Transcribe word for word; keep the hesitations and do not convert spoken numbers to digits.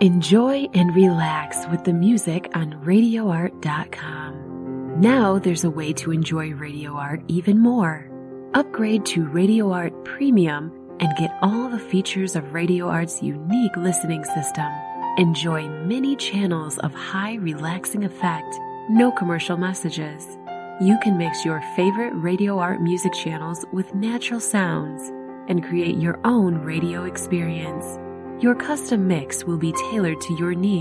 Enjoy and relax with the music on radio art dot com. Now there's a way to enjoy Radio Art even more. Upgrade to Radio Art Premium and get all the features of Radio Art's unique listening system. Enjoy many channels of high relaxing effect, no commercial messages. You can mix your favorite Radio Art music channels with natural sounds and create your own radio experience. Your custom mix will be tailored to your needs.